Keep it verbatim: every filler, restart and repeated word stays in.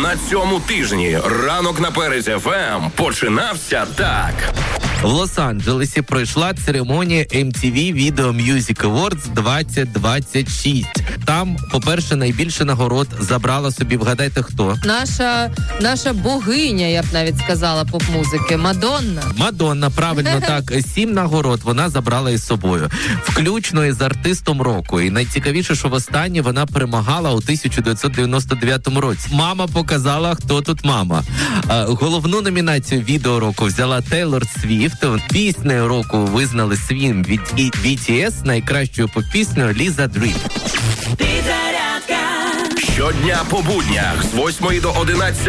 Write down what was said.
На цьому тижні ранок на Перезі еф ем починався так. В Лос-Анджелесі пройшла церемонія ем ті ві Video Music Awards двадцять двадцять шість. Там, по-перше, найбільше нагород забрала собі, вгадайте хто? Наша, наша богиня, я б навіть сказала, поп-музики, Мадонна. Мадонна, правильно так. Сім нагород вона забрала із собою. Включно із артистом року. І найцікавіше, що востаннє вона перемагала у тисяча дев'ятсот дев'яносто дев'ятому році. Мама показала, хто тут мама. А, головну номінацію відео року взяла Тейлор Свіфт. Піснею року визнали Свім від бі ті ес, найкращою поп-піснею Ліза Дрім. Щодня по буднях з восьмої до одинадцятої